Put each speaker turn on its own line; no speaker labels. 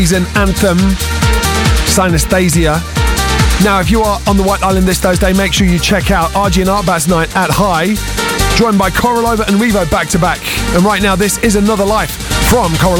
Season anthem, Synesthesia. Now, if you are on the White Island this Thursday, make sure you check out RG and Artbaz night at High, joined by Korolova and Revo back to back. And right now, this is Another Life from Korolova.